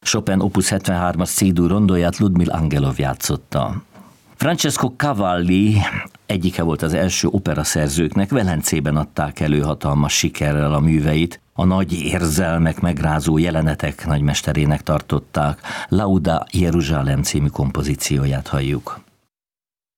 Chopin Opus 73-as C-dur rondóját Ludmil Angelov játszotta. Francesco Cavalli egyike volt az első operaszerzőknek, Velencében adták elő hatalmas sikerrel a műveit, a nagy érzelmek megrázó jelenetek nagymesterének tartották. Lauda Jeruzsálem című kompozícióját halljuk.